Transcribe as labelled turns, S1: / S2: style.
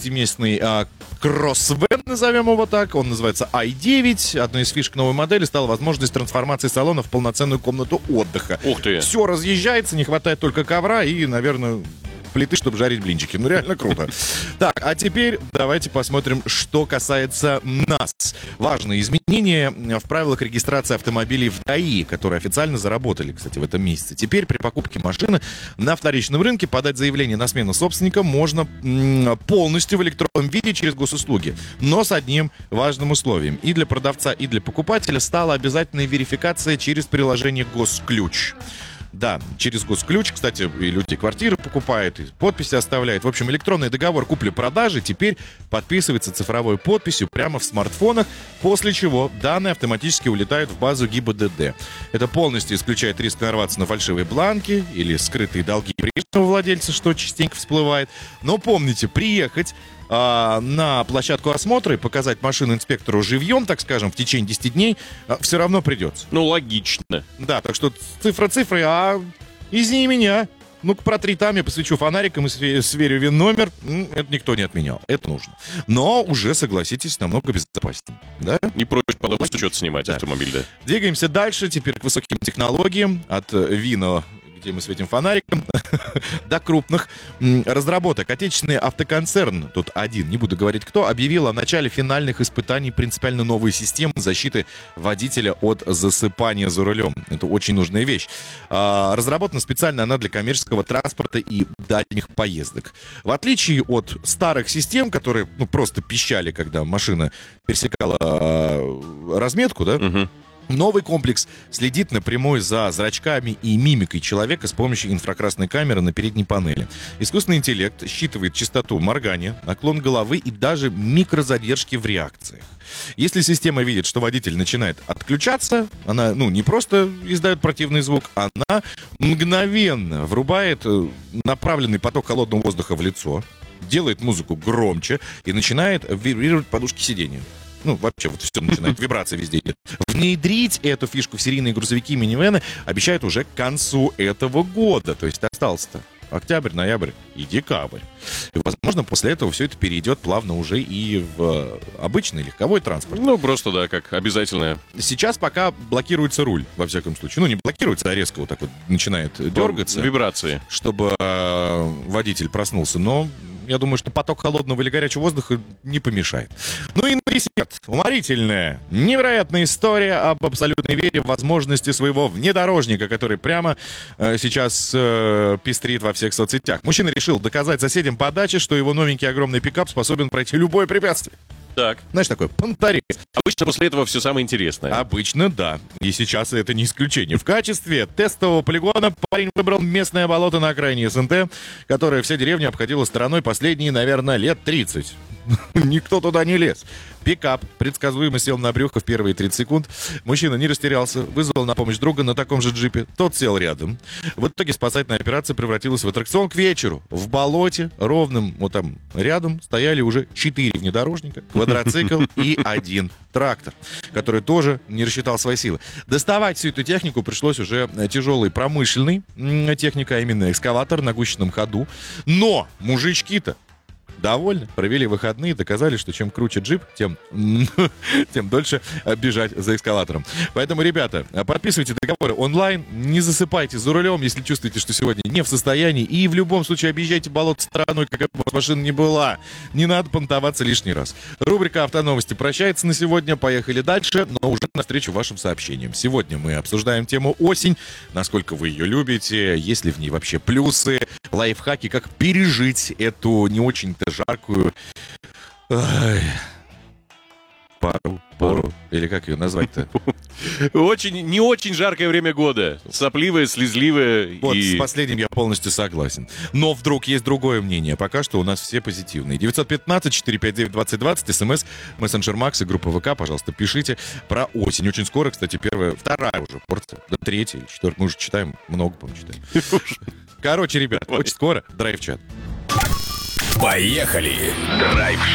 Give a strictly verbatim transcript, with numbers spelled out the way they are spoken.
S1: шестиместный а, кроссвэн, назовем его так. Он называется ай девять. Одной из фишек новой модели стала возможность трансформации салона в полноценную комнату отдыха.
S2: Ух ты!
S1: Все разъезжается, не хватает только ковра и, наверное, плиты, чтобы жарить блинчики. Ну, реально круто. Так, а теперь давайте посмотрим, что касается нас. Важные изменения в правилах регистрации автомобилей в ДАИ, которые официально заработали, кстати, в этом месяце. Теперь при покупке машины на вторичном рынке подать заявление на смену собственника можно полностью в электронном виде через госуслуги. Но с одним важным условием. И для продавца, и для покупателя стала обязательной верификация через приложение «Госключ». Да, через Госключ, кстати, и люди квартиры покупают, и подписи оставляют. В общем, электронный договор купли-продажи теперь подписывается цифровой подписью прямо в смартфонах, после чего данные автоматически улетают в базу ГИБДД. Это полностью исключает риск нарваться на фальшивые бланки или скрытые долги прежнего владельца, что частенько всплывает. Но помните, приехать а, на площадку осмотра и показать машину инспектору живьем, так скажем, в течение десяти дней, а, все равно придется.
S2: Ну, логично.
S1: Да, так что цифра цифры, а извини меня. Ну-ка, протри там, я посвечу фонариком и сверю ВИН-номер. Это никто не отменял, это нужно. Но уже, согласитесь, намного безопаснее. Да?
S2: Не проще потом с учета снимать
S1: Да.
S2: автомобиль, да.
S1: Двигаемся дальше, теперь к высоким технологиям. От ВИНа, где мы светим фонариком, до крупных м, разработок. Отечественный автоконцерн, тут один, не буду говорить кто, объявил о начале финальных испытаний принципиально новой системы защиты водителя от засыпания за рулем. Это очень нужная вещь. А, разработана специально она для коммерческого транспорта и дальних поездок. В отличие от старых систем, которые ну, просто пищали, когда машина пересекала а, разметку, да,
S2: Угу.
S1: новый комплекс следит напрямую за зрачками и мимикой человека с помощью инфракрасной камеры на передней панели. Искусственный интеллект считывает частоту моргания, наклон головы и даже микрозадержки в реакциях. Если система видит, что водитель начинает отключаться, она ну, не просто издает противный звук, она мгновенно врубает направленный поток холодного воздуха в лицо, делает музыку громче и начинает вибрировать подушки сиденья. Ну, вообще, вот все начинает, вибрация везде идет. Внедрить эту фишку в серийные грузовики и минивэны обещают уже к концу этого года. То есть остался-то октябрь, ноябрь и декабрь. И, возможно, после этого все это перейдет плавно уже и в обычный легковой транспорт.
S2: Ну, просто, да, как обязательное.
S1: Сейчас пока блокируется руль, во всяком случае. Ну, не блокируется, а резко вот так вот начинает дергаться,
S2: Вибрации.
S1: чтобы э, водитель проснулся. Но я думаю, что поток холодного или горячего воздуха не помешает. Ну и на десерт. Уморительная, невероятная история об абсолютной вере в возможности своего внедорожника, который прямо э, сейчас э, пестрит во всех соцсетях. Мужчина решил доказать соседям по даче, что его новенький огромный пикап способен пройти любое препятствие.
S2: Так.
S1: Знаешь, такой понторез.
S2: Обычно после этого все самое интересное.
S1: Обычно, да. И сейчас это не исключение. В качестве тестового полигона парень выбрал местное болото на окраине СНТ, которое вся деревня обходила стороной последние, наверное, лет тридцать. Никто туда не лез. Пикап предсказуемо сел на брюхо в первые тридцать секунд. Мужчина не растерялся, вызвал на помощь друга на таком же джипе. Тот сел рядом. В итоге спасательная операция превратилась в аттракцион к вечеру. В болоте, ровным, вот там рядом, стояли уже четыре внедорожника, квадроцикл и один трактор, который тоже не рассчитал свои силы. Доставать всю эту технику пришлось уже тяжелой промышленной техникой, а именно экскаватор на гусеничном ходу. Но мужички-то довольны, провели выходные, доказали, что чем круче джип, тем, тем дольше бежать за эскалатором. Поэтому, ребята, подписывайте договоры онлайн, не засыпайте за рулем, если чувствуете, что сегодня не в состоянии, и в любом случае объезжайте болото стороной, какая бы машина ни была. Не надо понтоваться лишний раз. Рубрика «Автоновости» прощается на сегодня, поехали дальше, но уже навстречу вашим сообщениям. Сегодня мы обсуждаем тему осень, насколько вы ее любите, есть ли в ней вообще плюсы, лайфхаки, как пережить эту не очень-то жаркую ай, пару, пору, или как ее назвать-то?
S2: Очень, не очень жаркое время года. Сопливое, слезливое.
S1: Вот,
S2: и...
S1: с последним я полностью согласен. Но вдруг есть другое мнение. Пока что у нас все позитивные. девятьсот пятнадцать четыреста пятьдесят девять двадцать двадцать, смс, мессенджер Макс и группа ВК, пожалуйста, пишите про осень. Очень скоро, кстати, первая, вторая уже порция, да, третья или четвертая. Мы уже читаем, много, по-моему, читаем. Короче, ребят, очень скоро драйв-чат.
S3: Поехали! Драйв-шоу.